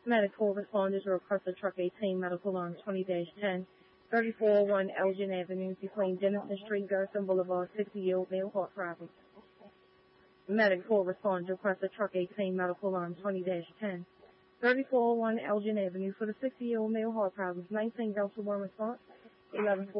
Medical responders are across the truck 18, medical alarm 20-10, 3401 Elgin Avenue between Denison Street, Garrison Boulevard, 60-year-old male heart problem. Medical responders across the truck 18, medical alarm 20-10, 3401 Elgin Avenue for the 60-year-old male heart problems, 19 Delta 1 response, 11